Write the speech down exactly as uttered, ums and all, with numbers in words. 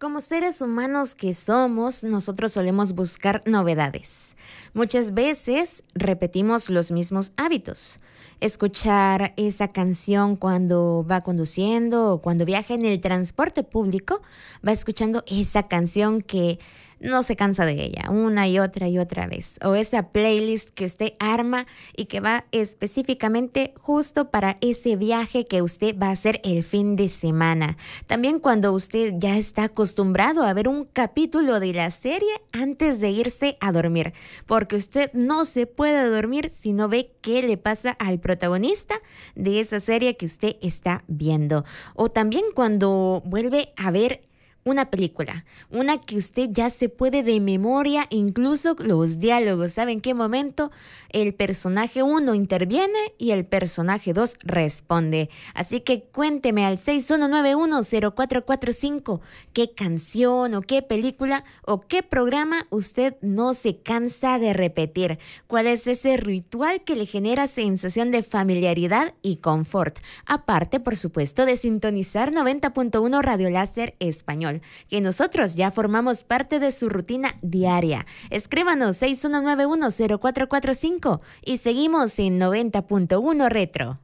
Como seres humanos que somos, nosotros solemos buscar novedades. Muchas veces repetimos los mismos hábitos. Escuchar esa canción cuando va conduciendo o cuando viaja en el transporte público, va escuchando esa canción que no se cansa de ella una y otra y otra vez. O esa playlist que usted arma y que va específicamente justo para ese viaje que usted va a hacer el fin de semana. También cuando usted ya está acostumbrado a ver un capítulo de la serie antes de irse a dormir. Porque usted no se puede dormir si no ve qué le pasa al protagonista de esa serie que usted está viendo. O también cuando vuelve a ver una película, una que usted ya se puede de memoria, incluso los diálogos, sabe en qué momento el personaje uno interviene y el personaje dos responde. Así que cuénteme al seis uno nueve uno cero cuatro cuatro cinco qué canción o qué película o qué programa usted no se cansa de repetir. ¿Cuál es ese ritual que le genera sensación de familiaridad y confort? Aparte, por supuesto, de sintonizar noventa punto uno Radio Láser Español, que nosotros ya formamos parte de su rutina diaria. Escríbanos seis uno nueve uno cero cuatro cuatro cinco y seguimos en noventa punto uno Retro.